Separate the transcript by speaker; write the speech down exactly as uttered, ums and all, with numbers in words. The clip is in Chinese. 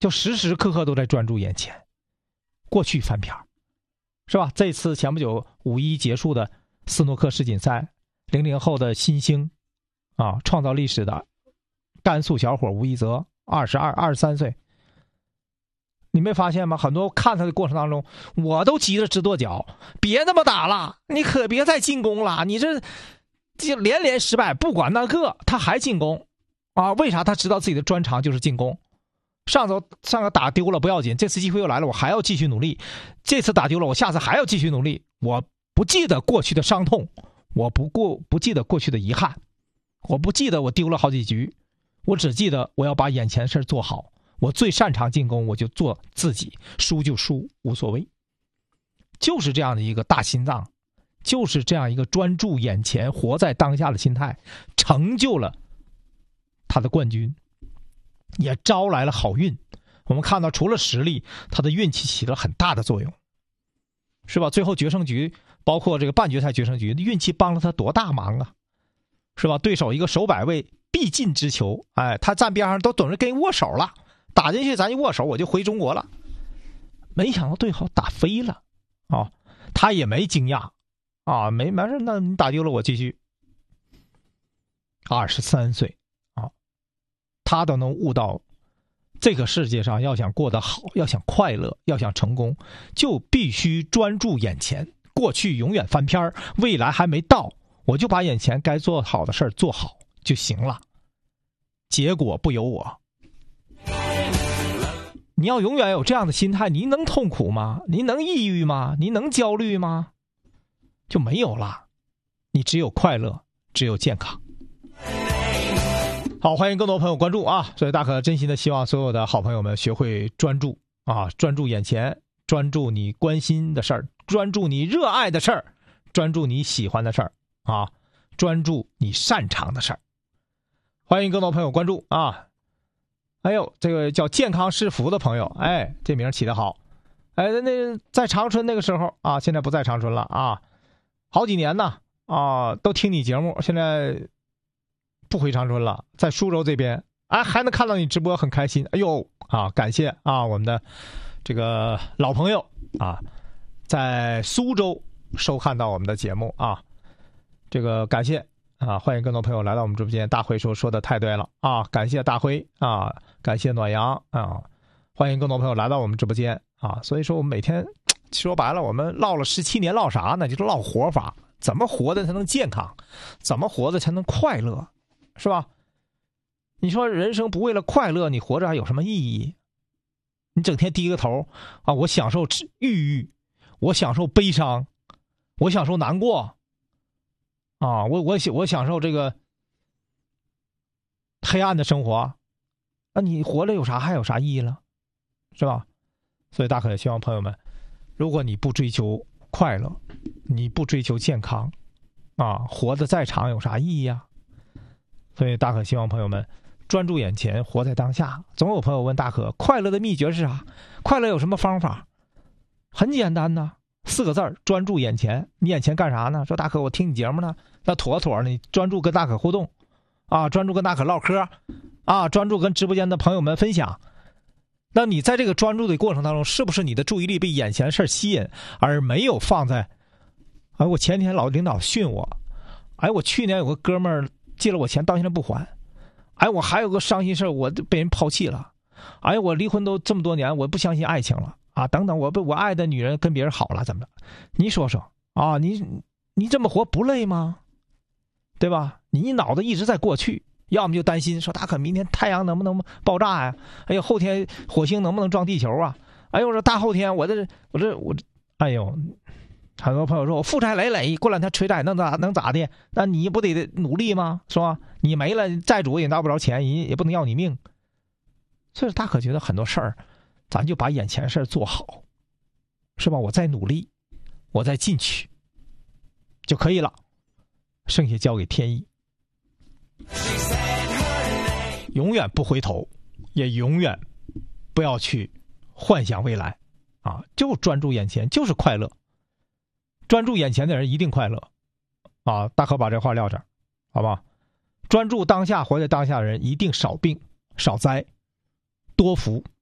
Speaker 1: 就时时刻刻都在专注眼前，过去翻篇，是吧？这次前不久五一结束的斯诺克世锦赛，零零后的新星啊，创造历史的甘肃小伙吴一泽，二十二、二十三岁。你没发现吗？很多看他的过程当中，我都急着直跺脚，别那么打了，你可别再进攻了，你这这连连失败，不管那个他还进攻啊？为啥？他知道自己的专长就是进攻。上周上个打丢了不要紧，这次机会又来了，我还要继续努力。这次打丢了，我下次还要继续努力。我不记得过去的伤痛，我不过不记得过去的遗憾，我不记得我丢了好几局，我只记得我要把眼前事做好。我最擅长进攻，我就做自己，输就输，无所谓。就是这样的一个大心脏，就是这样一个专注眼前、活在当下的心态，成就了他的冠军，也招来了好运。我们看到，除了实力，他的运气起了很大的作用，是吧？最后决胜局，包括这个半决赛决胜局，运气帮了他多大忙啊，是吧？对手一个手摆位必进之球，哎，他站边上都等着跟人握手了。打进去咱一握手我就回中国了，没想到对手打飞了啊、哦！他也没惊讶啊，没没事，那你打丢了我继续。二十三岁啊，他都能悟到这个世界上要想过得好，要想快乐，要想成功，就必须专注眼前。过去永远翻篇，未来还没到，我就把眼前该做好的事儿做好就行了，结果不由我。你要永远有这样的心态，你能痛苦吗？你能抑郁吗？你能焦虑吗？就没有了，你只有快乐，只有健康。好，欢迎更多朋友关注啊！所以大可真心的希望所有的好朋友们学会专注啊，专注眼前，专注你关心的事儿，专注你热爱的事儿，专注你喜欢的事儿啊，专注你擅长的事儿。欢迎更多朋友关注啊！哎呦，这个叫健康是福的朋友，哎，这名起得好。哎，那在长春那个时候啊，现在不在长春了啊，好几年呢啊，都听你节目，现在不回长春了，在苏州这边，哎，还能看到你直播，很开心。哎呦啊，感谢啊，我们的这个老朋友啊，在苏州收看到我们的节目啊，这个感谢。啊，欢迎更多朋友来到我们直播间。大辉说说的太对了啊，感谢大辉啊，感谢暖阳啊，欢迎更多朋友来到我们直播间啊。所以说我们每天说白了，我们唠了十七年，唠啥呢？就是唠活法，怎么活的才能健康，怎么活的才能快乐，是吧？你说人生不为了快乐，你活着还有什么意义？你整天低个头啊，我享受郁郁，我享受悲伤，我享受难过。啊，我我我享受这个黑暗的生活，那你活着有啥还有啥意义了，是吧？所以大可也希望朋友们，如果你不追求快乐，你不追求健康，啊，活得再长有啥意义啊？所以大可希望朋友们专注眼前，活在当下。总有朋友问大可，快乐的秘诀是啥？快乐有什么方法？很简单呐，四个字儿：专注眼前。你眼前干啥呢？说大可，我听你节目呢。那妥妥你专注跟大可互动啊，专注跟大可唠嗑啊，专注跟直播间的朋友们分享。那你在这个专注的过程当中，是不是你的注意力被眼前的事吸引，而没有放在哎，我前天老领导训我，哎，我去年有个哥们儿借了我钱到现在不还，哎，我还有个伤心事，我被人抛弃了，哎，我离婚都这么多年，我不相信爱情了啊，等等，我被我爱的女人跟别人好了，怎么着？你说说啊，你你这么活不累吗？对吧？你脑子一直在过去，要么就担心说大可明天太阳能不能爆炸呀？哎呦，后天火星能不能撞地球啊？哎呦，这大后天我这我这我这，哎呦，很多朋友说我负债累累，过两天催债能咋能咋的？那你不得努力吗？是吧？你没了，债主也拿不着钱，人也不能要你命。所以大可觉得很多事儿，咱就把眼前事儿做好，是吧？我再努力，我再进取就可以了。剩下交给天意，永远不回头，也永远不要去幻想未来啊！就专注眼前，就是快乐。专注眼前的人一定快乐啊！大可把这话撂这儿，好吧？专注当下，活在当下的人一定少病少灾多福。